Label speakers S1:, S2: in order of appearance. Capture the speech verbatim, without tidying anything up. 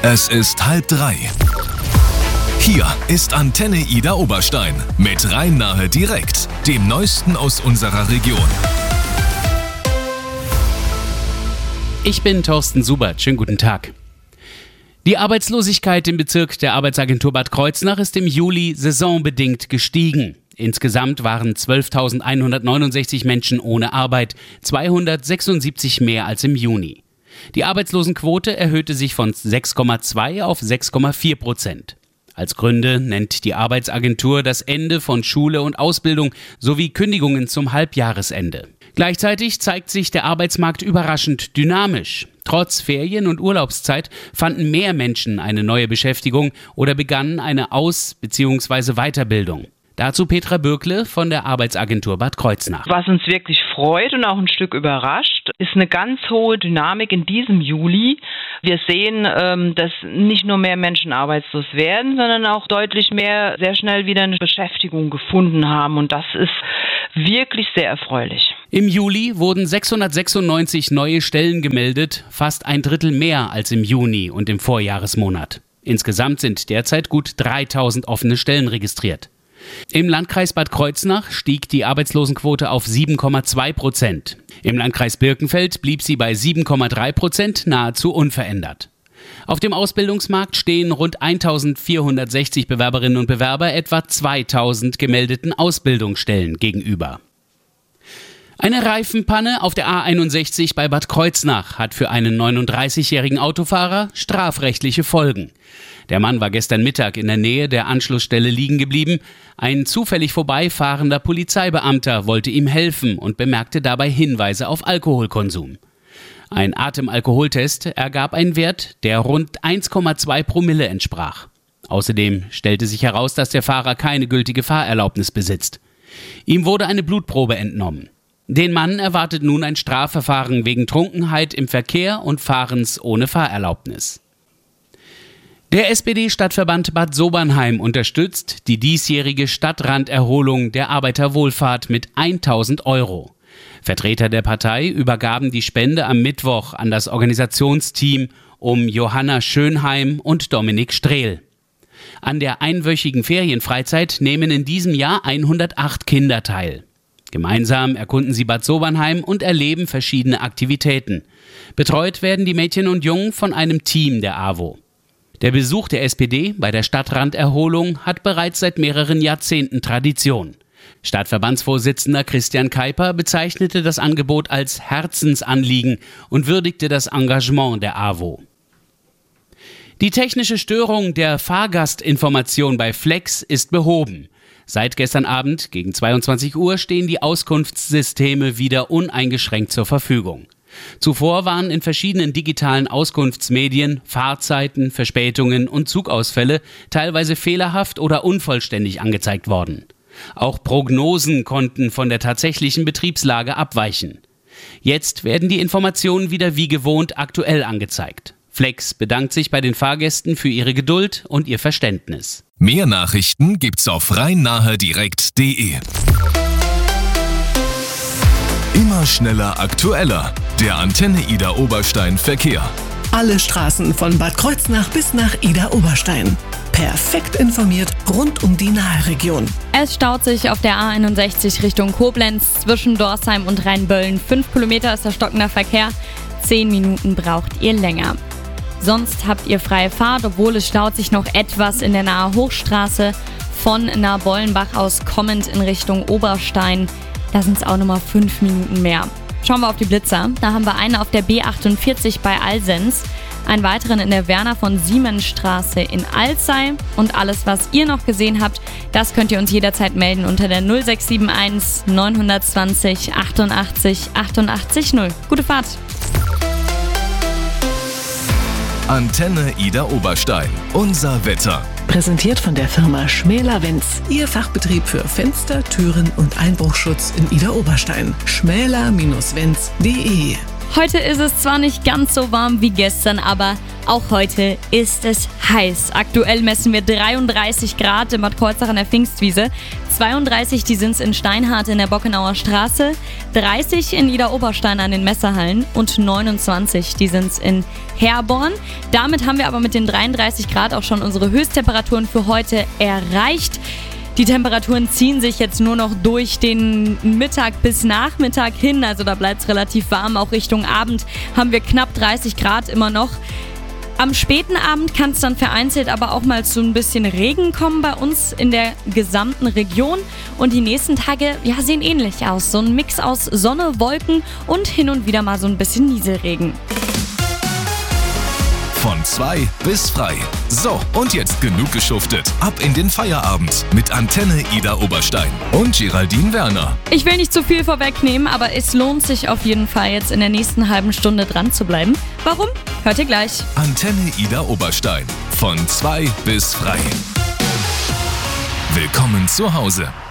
S1: Es ist halb drei. Hier ist Antenne Ida Oberstein mit Rhein-Nahe direkt, dem Neuesten aus unserer Region.
S2: Ich bin Thorsten Subert. Schönen guten Tag. Die Arbeitslosigkeit im Bezirk der Arbeitsagentur Bad Kreuznach ist im Juli saisonbedingt gestiegen. Insgesamt waren zwölftausendeinhundertneunundsechzig Menschen ohne Arbeit, zweihundertsechsundsiebzig mehr als im Juni. Die Arbeitslosenquote erhöhte sich von sechs Komma zwei auf sechs Komma vier Prozent. Als Gründe nennt die Arbeitsagentur das Ende von Schule und Ausbildung sowie Kündigungen zum Halbjahresende. Gleichzeitig zeigt sich der Arbeitsmarkt überraschend dynamisch. Trotz Ferien- und Urlaubszeit fanden mehr Menschen eine neue Beschäftigung oder begannen eine Aus- bzw. Weiterbildung. Dazu Petra Bürkle von der Arbeitsagentur Bad Kreuznach.
S3: Was uns wirklich freut und auch ein Stück überrascht, ist eine ganz hohe Dynamik in diesem Juli. Wir sehen, dass nicht nur mehr Menschen arbeitslos werden, sondern auch deutlich mehr sehr schnell wieder eine Beschäftigung gefunden haben. Und das ist wirklich sehr erfreulich.
S2: Im Juli wurden sechshundertsechsundneunzig neue Stellen gemeldet, fast ein Drittel mehr als im Juni und im Vorjahresmonat. Insgesamt sind derzeit gut dreitausend offene Stellen registriert. Im Landkreis Bad Kreuznach stieg die Arbeitslosenquote auf sieben Komma zwei Prozent. Im Landkreis Birkenfeld blieb sie bei sieben Komma drei Prozent nahezu unverändert. Auf dem Ausbildungsmarkt stehen rund eintausendvierhundertsechzig Bewerberinnen und Bewerber etwa zweitausend gemeldeten Ausbildungsstellen gegenüber. Eine Reifenpanne auf der A einundsechzig bei Bad Kreuznach hat für einen neununddreißigjährigen Autofahrer strafrechtliche Folgen. Der Mann war gestern Mittag in der Nähe der Anschlussstelle liegen geblieben. Ein zufällig vorbeifahrender Polizeibeamter wollte ihm helfen und bemerkte dabei Hinweise auf Alkoholkonsum. Ein Atemalkoholtest ergab einen Wert, der rund eins Komma zwei Promille entsprach. Außerdem stellte sich heraus, dass der Fahrer keine gültige Fahrerlaubnis besitzt. Ihm wurde eine Blutprobe entnommen. Den Mann erwartet nun ein Strafverfahren wegen Trunkenheit im Verkehr und Fahrens ohne Fahrerlaubnis. Der S P D-Stadtverband Bad Sobernheim unterstützt die diesjährige Stadtranderholung der Arbeiterwohlfahrt mit tausend Euro. Vertreter der Partei übergaben die Spende am Mittwoch an das Organisationsteam um Johanna Schönheim und Dominik Strehl. An der einwöchigen Ferienfreizeit nehmen in diesem Jahr hundertacht Kinder teil. Gemeinsam erkunden sie Bad Sobernheim und erleben verschiedene Aktivitäten. Betreut werden die Mädchen und Jungen von einem Team der AWO. Der Besuch der S P D bei der Stadtranderholung hat bereits seit mehreren Jahrzehnten Tradition. Stadtverbandsvorsitzender Christian Keiper bezeichnete das Angebot als Herzensanliegen und würdigte das Engagement der AWO. Die technische Störung der Fahrgastinformation bei Flex ist behoben. Seit gestern Abend gegen zweiundzwanzig Uhr stehen die Auskunftssysteme wieder uneingeschränkt zur Verfügung. Zuvor waren in verschiedenen digitalen Auskunftsmedien Fahrzeiten, Verspätungen und Zugausfälle teilweise fehlerhaft oder unvollständig angezeigt worden. Auch Prognosen konnten von der tatsächlichen Betriebslage abweichen. Jetzt werden die Informationen wieder wie gewohnt aktuell angezeigt. Flex bedankt sich bei den Fahrgästen für ihre Geduld und ihr Verständnis.
S1: Mehr Nachrichten gibt's auf rhein-nahe direkt punkt de. Immer schneller, aktueller. Der Antenne Ida Oberstein Verkehr.
S4: Alle Straßen von Bad Kreuznach bis nach Ida Oberstein. Perfekt informiert rund um die Nahe-Region.
S5: Es staut sich auf der A einundsechzig Richtung Koblenz zwischen Dorsheim und Rheinböllen. Fünf Kilometer ist der stockender Verkehr. Zehn Minuten braucht ihr länger. Sonst habt ihr freie Fahrt, obwohl es staut sich noch etwas in der Nahe Hochstraße von Nahe-Bollenbach aus kommend in Richtung Oberstein. Da sind es auch nochmal fünf Minuten mehr. Schauen wir auf die Blitzer. Da haben wir einen auf der B achtundvierzig bei Alsens, einen weiteren in der Werner von Siemens Straße in Alzey. Und alles, was ihr noch gesehen habt, das könnt ihr uns jederzeit melden unter der null sechs sieben eins neun zwei null achtundachtzig achtundachtzig null. Gute Fahrt!
S1: Antenne Ida Oberstein. Unser Wetter.
S4: Präsentiert von der Firma Schmäler-Wenz. Ihr Fachbetrieb für Fenster, Türen und Einbruchschutz in Ida Oberstein. schmäler Bindestrich wenz punkt de.
S5: Heute ist es zwar nicht ganz so warm wie gestern, aber auch heute ist es heiß. Aktuell messen wir dreiunddreißig Grad in Bad Kreuznach an der Pfingstwiese, zweiunddreißig, die sind es in Steinhardt in der Bockenauer Straße, dreißig in Idar-Oberstein an den Messerhallen und neunundzwanzig, die sind es in Herborn. Damit haben wir aber mit den dreiunddreißig Grad auch schon unsere Höchsttemperaturen für heute erreicht. Die Temperaturen ziehen sich jetzt nur noch durch den Mittag bis Nachmittag hin, also da bleibt es relativ warm. Auch Richtung Abend haben wir knapp dreißig Grad immer noch. Am späten Abend kann es dann vereinzelt aber auch mal zu ein bisschen Regen kommen bei uns in der gesamten Region. Und die nächsten Tage ja, sehen ähnlich aus. So ein Mix aus Sonne, Wolken und hin und wieder mal so ein bisschen Nieselregen.
S1: Von zwei bis frei. So, und jetzt genug geschuftet. Ab in den Feierabend mit Antenne Idar Oberstein und Geraldine Werner.
S5: Ich will nicht zu viel vorwegnehmen, aber es lohnt sich auf jeden Fall jetzt in der nächsten halben Stunde dran zu bleiben. Warum? Hört ihr gleich.
S1: Antenne Idar Oberstein. Von zwei bis frei. Willkommen zu Hause.